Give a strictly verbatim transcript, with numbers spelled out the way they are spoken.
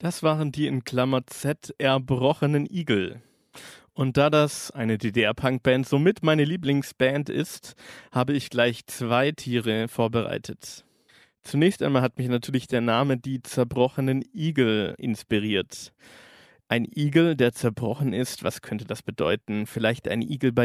Das waren die in Klammer Z erbrochenen Igel. Und da das eine D D R-Punk-Band somit meine Lieblingsband ist, habe ich gleich zwei Tiere vorbereitet. Zunächst einmal hat mich natürlich der Name die zerbrochenen Igel inspiriert. Ein Igel, der zerbrochen ist, was könnte das bedeuten? Vielleicht ein Igel, bei